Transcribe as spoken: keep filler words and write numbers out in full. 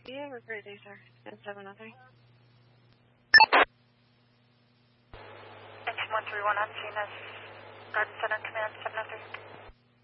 Yeah, have a great day, sir. seven oh three. Engine one three one on Venus, Garden Center, Command seven oh three.